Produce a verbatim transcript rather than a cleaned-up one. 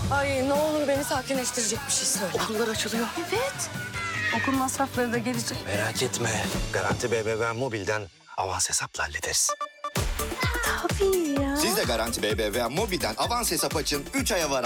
Ay ne olur beni sakinleştirecek bir şey söyle. Okullar açılıyor. Evet. Okul masrafları da gelecek. Merak etme. Garanti B B V Mobil'den avans hesapla hallederiz. Tabii ya. Siz de Garanti B B V Mobil'den avans hesap açın. üç aya var